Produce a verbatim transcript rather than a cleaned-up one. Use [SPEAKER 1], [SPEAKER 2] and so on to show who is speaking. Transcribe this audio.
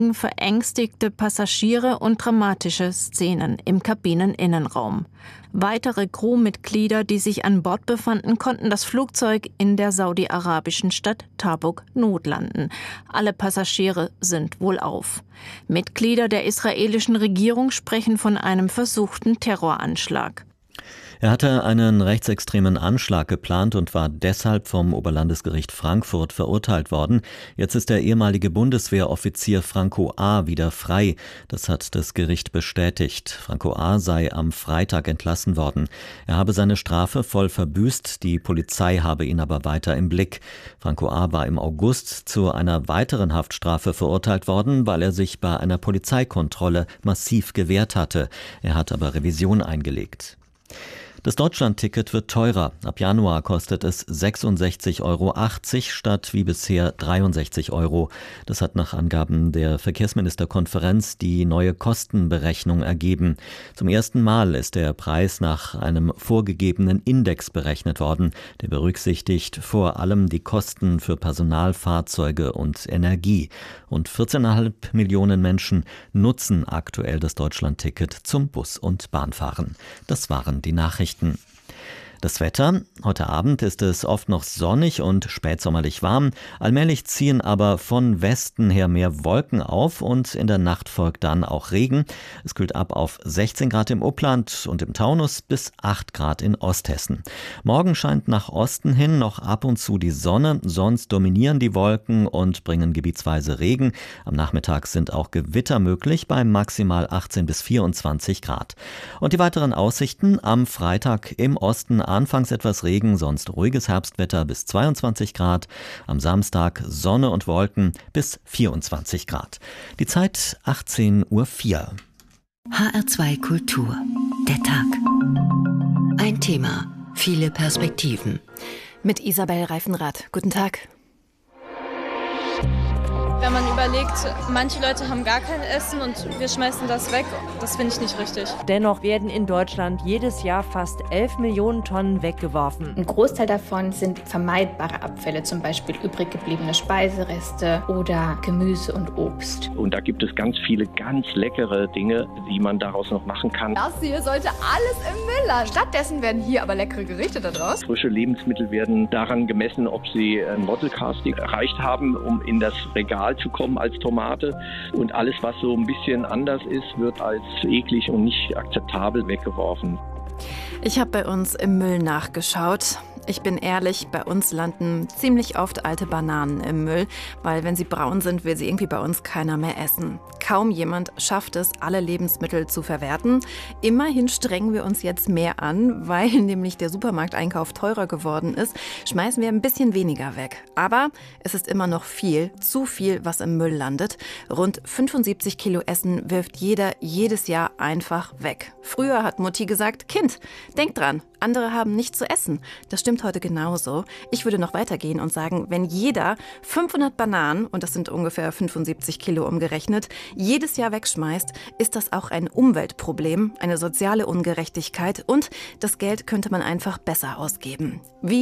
[SPEAKER 1] verängstigte Passagiere und dramatische Szenen im Kabineninnenraum. Weitere Crewmitglieder, die sich an Bord befanden, konnten das Flugzeug in der saudi-arabischen Stadt Tabuk notlanden. Alle Passagiere sind wohlauf. Mitglieder der israelischen Regierung sprechen von einem versuchten Terroranschlag.
[SPEAKER 2] Er hatte einen rechtsextremen Anschlag geplant und war deshalb vom Oberlandesgericht Frankfurt verurteilt worden. Jetzt ist der ehemalige Bundeswehroffizier Franco A. wieder frei. Das hat das Gericht bestätigt. Franco A. sei am Freitag entlassen worden. Er habe seine Strafe voll verbüßt, die Polizei habe ihn aber weiter im Blick. Franco A. war im August zu einer weiteren Haftstrafe verurteilt worden, weil er sich bei einer Polizeikontrolle massiv gewehrt hatte. Er hat aber Revision eingelegt. Das Deutschlandticket wird teurer. Ab Januar kostet es sechsundsechzig Euro achtzig statt wie bisher dreiundsechzig Euro. Das hat nach Angaben der Verkehrsministerkonferenz die neue Kostenberechnung ergeben. Zum ersten Mal ist der Preis nach einem vorgegebenen Index berechnet worden. Der berücksichtigt vor allem die Kosten für Personal, Fahrzeuge und Energie. Rund vierzehn Komma fünf Millionen Menschen nutzen aktuell das Deutschlandticket zum Bus- und Bahnfahren. Das waren die Nachrichten. Das Wetter. Heute Abend ist es oft noch sonnig und spätsommerlich warm. Allmählich ziehen aber von Westen her mehr Wolken auf und in der Nacht folgt dann auch Regen. Es kühlt ab auf sechzehn Grad im Upland und im Taunus bis acht Grad in Osthessen. Morgen scheint nach Osten hin noch ab und zu die Sonne, sonst dominieren die Wolken und bringen gebietsweise Regen. Am Nachmittag sind auch Gewitter möglich bei maximal achtzehn bis vierundzwanzig Grad. Und die weiteren Aussichten: am Freitag im Osten anfangs etwas Regen, sonst ruhiges Herbstwetter bis zweiundzwanzig Grad. Am Samstag Sonne und Wolken bis vierundzwanzig Grad. Die Zeit achtzehn Uhr vier.
[SPEAKER 3] H R zwei Kultur. Der Tag. Ein Thema, viele Perspektiven.
[SPEAKER 4] Mit Isabel Reifenrath. Guten Tag.
[SPEAKER 5] Wenn man überlegt, manche Leute haben gar kein Essen und wir schmeißen das weg, das finde ich nicht richtig.
[SPEAKER 6] Dennoch werden in Deutschland jedes Jahr fast elf Millionen Tonnen weggeworfen.
[SPEAKER 7] Ein Großteil davon sind vermeidbare Abfälle, zum Beispiel übrig gebliebene Speisereste oder Gemüse und Obst.
[SPEAKER 8] Und da gibt es ganz viele ganz leckere Dinge, die man daraus noch machen kann.
[SPEAKER 9] Das hier sollte alles im Müll landen. Stattdessen werden hier aber leckere Gerichte daraus.
[SPEAKER 8] Frische Lebensmittel werden daran gemessen, ob sie ein Modelcasting erreicht haben, um in das Regal zu kommen als Tomate. Und alles, was so ein bisschen anders ist, wird als eklig und nicht akzeptabel weggeworfen.
[SPEAKER 4] Ich habe bei uns im Müll nachgeschaut. Ich bin ehrlich, bei uns landen ziemlich oft alte Bananen im Müll, weil wenn sie braun sind, will sie irgendwie bei uns keiner mehr essen. Kaum jemand schafft es, alle Lebensmittel zu verwerten. Immerhin strengen wir uns jetzt mehr an, weil nämlich der Supermarkteinkauf teurer geworden ist, schmeißen wir ein bisschen weniger weg. Aber es ist immer noch viel, zu viel, was im Müll landet. Rund fünfundsiebzig Kilo Essen wirft jeder jedes Jahr einfach weg. Früher hat Mutti gesagt, Kind, denk dran, andere haben nichts zu essen. Das stimmt heute genauso. Ich würde noch weitergehen und sagen, wenn jeder fünfhundert Bananen, und das sind ungefähr fünfundsiebzig Kilo umgerechnet, jedes Jahr wegschmeißt, ist das auch ein Umweltproblem, eine soziale Ungerechtigkeit und das Geld könnte man einfach besser ausgeben. Wie